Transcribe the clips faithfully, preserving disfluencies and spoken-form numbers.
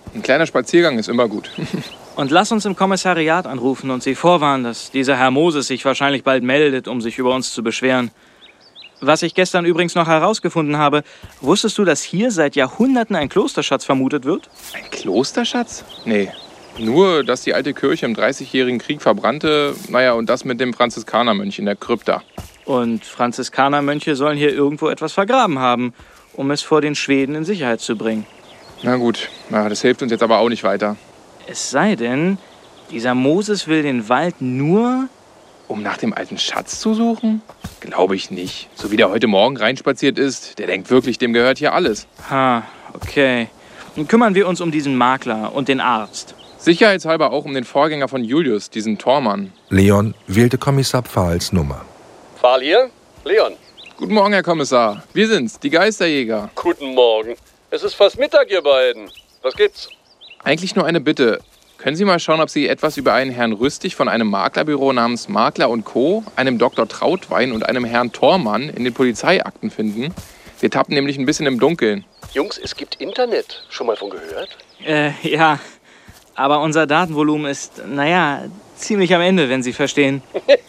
Ein kleiner Spaziergang ist immer gut. Und lass uns im Kommissariat anrufen und sie vorwarnen, dass dieser Herr Moses sich wahrscheinlich bald meldet, um sich über uns zu beschweren. Was ich gestern übrigens noch herausgefunden habe, wusstest du, dass hier seit Jahrhunderten ein Klosterschatz vermutet wird? Ein Klosterschatz? Nee. Nur, dass die alte Kirche im dreißigjährigen Krieg verbrannte, naja, und das mit dem Franziskanermönch in der Krypta. Und Franziskanermönche sollen hier irgendwo etwas vergraben haben, um es vor den Schweden in Sicherheit zu bringen. Na gut, na, das hilft uns jetzt aber auch nicht weiter. Es sei denn, dieser Moses will den Wald nur... Um nach dem alten Schatz zu suchen? Glaube ich nicht. So wie der heute Morgen reinspaziert ist, der denkt wirklich, dem gehört hier alles. Ha, okay. Dann kümmern wir uns um diesen Makler und den Arzt. Sicherheitshalber auch um den Vorgänger von Julius, diesen Thormann. Leon wählte Kommissar Pfahls Nummer. Pfahl hier? Leon. Guten Morgen, Herr Kommissar. Wir sind's, die Geisterjäger. Guten Morgen. Es ist fast Mittag, ihr beiden. Was gibt's? Eigentlich nur eine Bitte. Können Sie mal schauen, ob Sie etwas über einen Herrn Rüstig von einem Maklerbüro namens Makler und Co., einem Doktor Trautwein und einem Herrn Thormann in den Polizeiakten finden? Wir tappen nämlich ein bisschen im Dunkeln. Jungs, es gibt Internet. Schon mal von gehört? Äh, ja. Aber unser Datenvolumen ist, naja, ziemlich am Ende, wenn Sie verstehen.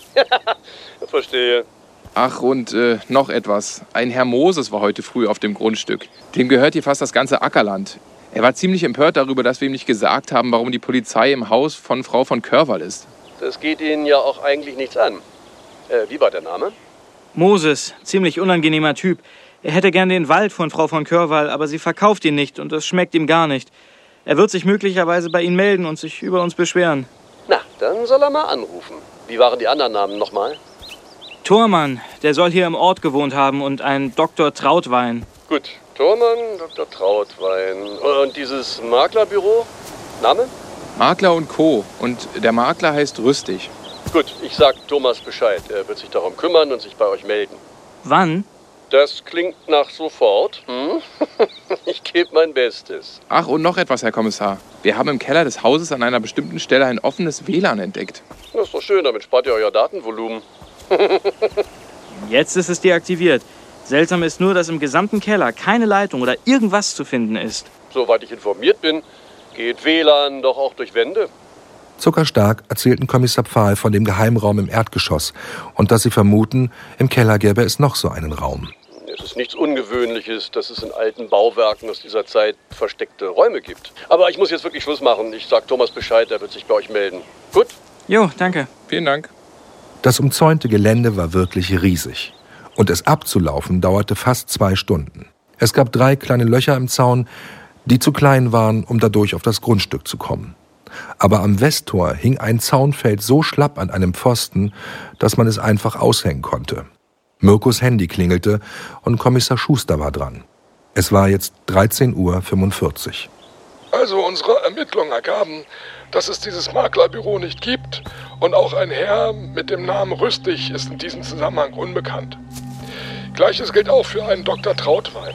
Verstehe. Ach, und äh, noch etwas. Ein Herr Moses war heute früh auf dem Grundstück. Dem gehört hier fast das ganze Ackerland. Er war ziemlich empört darüber, dass wir ihm nicht gesagt haben, warum die Polizei im Haus von Frau von Körwall ist. Das geht Ihnen ja auch eigentlich nichts an. Äh, wie war der Name? Moses, ziemlich unangenehmer Typ. Er hätte gern den Wald von Frau von Körwall, aber sie verkauft ihn nicht und das schmeckt ihm gar nicht. Er wird sich möglicherweise bei Ihnen melden und sich über uns beschweren. Na, dann soll er mal anrufen. Wie waren die anderen Namen nochmal? Thormann, der soll hier im Ort gewohnt haben, und ein Doktor Trautwein. Gut, Thormann, Doktor Trautwein. Und dieses Maklerbüro? Name? Makler und Co. Und der Makler heißt Rüstig. Gut, ich sag Thomas Bescheid. Er wird sich darum kümmern und sich bei euch melden. Wann? Das klingt nach sofort. Hm? Ich gebe mein Bestes. Ach, und noch etwas, Herr Kommissar. Wir haben im Keller des Hauses an einer bestimmten Stelle ein offenes W L A N entdeckt. Das ist doch schön, damit spart ihr euer Datenvolumen. Jetzt ist es deaktiviert. Seltsam ist nur, dass im gesamten Keller keine Leitung oder irgendwas zu finden ist. Soweit ich informiert bin, geht W L A N doch auch durch Wände. Zuckerstark erzählten Kommissar Pfahl von dem Geheimraum im Erdgeschoss und dass sie vermuten, im Keller gäbe es noch so einen Raum. Es ist nichts Ungewöhnliches, dass es in alten Bauwerken aus dieser Zeit versteckte Räume gibt. Aber ich muss jetzt wirklich Schluss machen. Ich sag Thomas Bescheid, er wird sich bei euch melden. Gut? Jo, danke. Vielen Dank. Das umzäunte Gelände war wirklich riesig. Und es abzulaufen dauerte fast zwei Stunden. Es gab drei kleine Löcher im Zaun, die zu klein waren, um dadurch auf das Grundstück zu kommen. Aber am Westtor hing ein Zaunfeld so schlapp an einem Pfosten, dass man es einfach aushängen konnte. Mirkos Handy klingelte und Kommissar Schuster war dran. Es war jetzt dreizehn Uhr fünfundvierzig. Also unsere Ermittlungen ergaben, dass es dieses Maklerbüro nicht gibt und auch ein Herr mit dem Namen Rüstig ist in diesem Zusammenhang unbekannt. Gleiches gilt auch für einen Doktor Trautwein.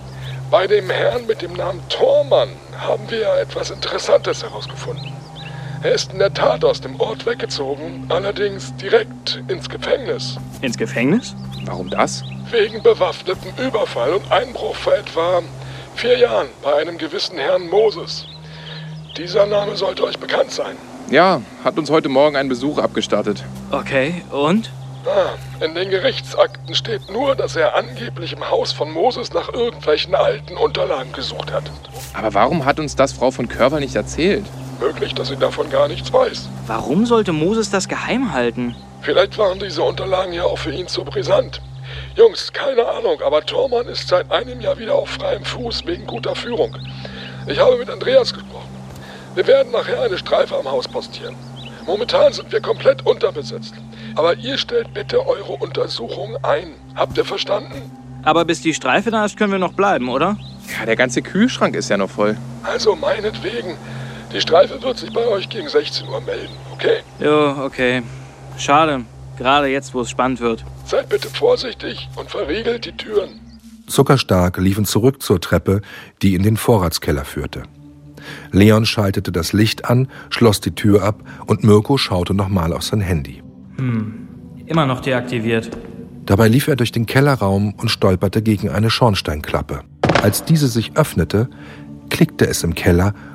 Bei dem Herrn mit dem Namen Thormann haben wir etwas Interessantes herausgefunden. Er ist in der Tat aus dem Ort weggezogen, allerdings direkt ins Gefängnis. Ins Gefängnis? Warum das? Wegen bewaffnetem Überfall und Einbruch vor etwa vier Jahren bei einem gewissen Herrn Moses. Dieser Name sollte euch bekannt sein. Ja, hat uns heute Morgen einen Besuch abgestattet. Okay, und? Ah, in den Gerichtsakten steht nur, dass er angeblich im Haus von Moses nach irgendwelchen alten Unterlagen gesucht hat. Aber warum hat uns das Frau von Körwall nicht erzählt? Möglich, dass sie davon gar nichts weiß. Warum sollte Moses das geheim halten? Vielleicht waren diese Unterlagen ja auch für ihn zu brisant. Jungs, keine Ahnung, aber Thormann ist seit einem Jahr wieder auf freiem Fuß wegen guter Führung. Ich habe mit Andreas gesprochen. Wir werden nachher eine Streife am Haus postieren. Momentan sind wir komplett unterbesetzt. Aber ihr stellt bitte eure Untersuchung ein. Habt ihr verstanden? Aber bis die Streife da ist, können wir noch bleiben, oder? Ja, der ganze Kühlschrank ist ja noch voll. Also meinetwegen. Die Streife wird sich bei euch gegen sechzehn Uhr melden, okay? Jo, okay. Schade. Gerade jetzt, wo es spannend wird. Seid bitte vorsichtig und verriegelt die Türen. Zuckerstark liefen zurück zur Treppe, die in den Vorratskeller führte. Leon schaltete das Licht an, schloss die Tür ab und Mirko schaute nochmal auf sein Handy. Hm, immer noch deaktiviert. Dabei lief er durch den Kellerraum und stolperte gegen eine Schornsteinklappe. Als diese sich öffnete, klickte es im Keller